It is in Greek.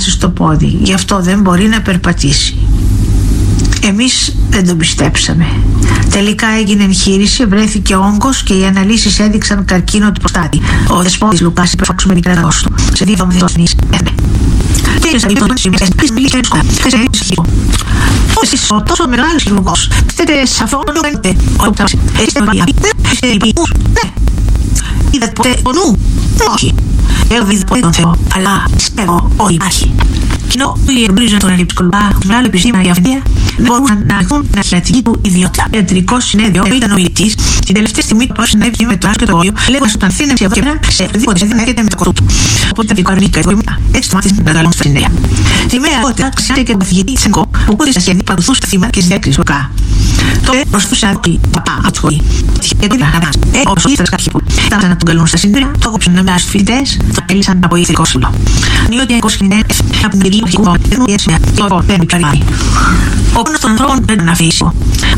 κολλάσει στο πόδι, γι' αυτό δεν μπορεί να περπατήσει. Εμείς δεν τον πιστέψαμε. Τελικά έγινε εγχείρηση, βρέθηκε όγκος και οι αναλύσεις έδειξαν καρκίνο του προστάτη. Ο δεσπότης Λουκάς υπερφάξουμε την κράτος του σε 2 εβδομάδες. Ο τόσο μεγάλος χειρουργός θέτε σαφρόνο είδατε ποτέ ο νου? Όχι. Εγώ δεν είδα ποτέ τον Θεό, αλλά πιστεύω ότι υπάρχει. Κοινό που εμπρίζουν τον Ελιψκολουμπά, μεγάλο επιστήμονα για αυτήν, δεν μπορούσαν να έχουν την αρχιατική του ιδιότητα. Το ιατρικό συνέδριο ήταν ο μιλητής. Την τελευταία στιγμή το συνέβη με το άσο και το γόριο, λέγοντας ότι αν θέλει να ψηφίσει σε οποιοδήποτε συνέδριο να έρχεται με το κορού του. Οπότε τα δικαιολογικά οικονομικά. Έτσι το μάθησε να καλούν στα συνέδρια. Τη μέρα αργότερα ξέχασε και τον καθηγητή Τσενκό που πόδι στα χέρια παρακολουθούσε τα θύματα και τις διέξεις του ΚΑ. Τότε προσπαθούσε να πει παπά από τη σχολή. Και το είδα να μας. Όπως ήρθαν κάποιοι που ήταν να τον καλούν στα συνέδρια, το έκοψαν με στους φοιτητές, το έλυσαν από ηθικό σύλλο. Νιώτη 1999 από την ελληνική κοινότητα. Ο πόνος των ανθρώπων πρέπει να αφήσει.